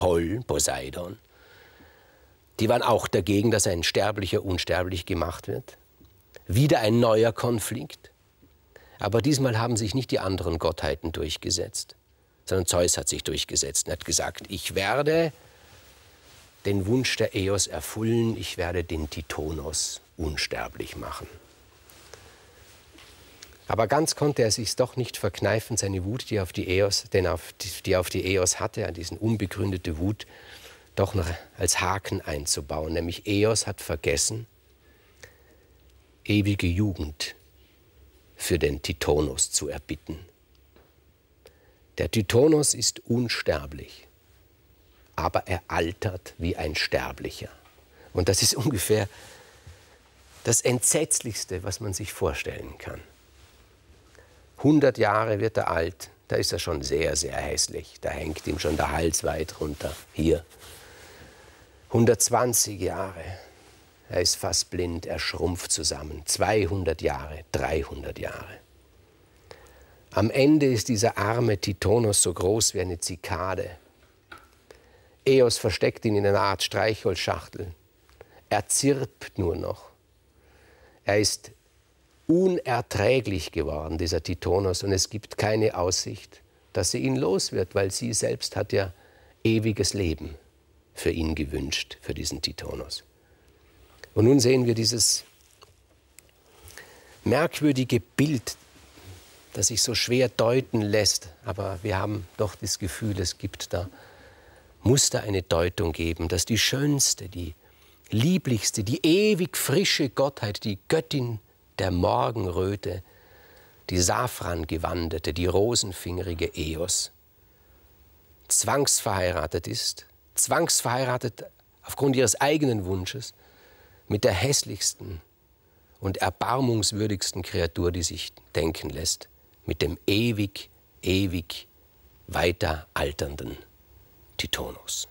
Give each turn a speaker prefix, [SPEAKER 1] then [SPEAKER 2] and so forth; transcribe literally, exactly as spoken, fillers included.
[SPEAKER 1] Poll, Poseidon. Die waren auch dagegen, dass ein Sterblicher unsterblich gemacht wird. Wieder ein neuer Konflikt. Aber diesmal haben sich nicht die anderen Gottheiten durchgesetzt, sondern Zeus hat sich durchgesetzt und hat gesagt, ich werde den Wunsch der Eos erfüllen, ich werde den Tithonus unsterblich machen. Aber ganz konnte er sich doch nicht verkneifen, seine Wut, die auf die Eos, denn auf die, die auf die Eos hatte, an diesen unbegründete Wut, doch noch als Haken einzubauen. Nämlich Eos hat vergessen, ewige Jugend für den Tithonus zu erbitten. Der Tithonus ist unsterblich, aber er altert wie ein Sterblicher. Und das ist ungefähr das Entsetzlichste, was man sich vorstellen kann. hundert Jahre wird er alt, da ist er schon sehr, sehr hässlich. Da hängt ihm schon der Hals weit runter, hier. hundertzwanzig Jahre, er ist fast blind, er schrumpft zusammen. zweihundert Jahre, dreihundert Jahre. Am Ende ist dieser arme Tithonus so groß wie eine Zikade. Eos versteckt ihn in einer Art Streichholzschachtel. Er zirpt nur noch. Er ist unerträglich geworden, dieser Tithonus, und es gibt keine Aussicht, dass sie ihn los wird, weil sie selbst hat ja ewiges Leben für ihn gewünscht, für diesen Tithonus. Und nun sehen wir dieses merkwürdige Bild, das sich so schwer deuten lässt, aber wir haben doch das Gefühl, es gibt da, muss da eine Deutung geben, dass die schönste, die lieblichste, die ewig frische Gottheit, die Göttin der Morgenröte, die safrangewandete, die rosenfingerige Eos, zwangsverheiratet ist, zwangsverheiratet aufgrund ihres eigenen Wunsches mit der hässlichsten und erbarmungswürdigsten Kreatur, die sich denken lässt, mit dem ewig, ewig weiter alternden Tithonus.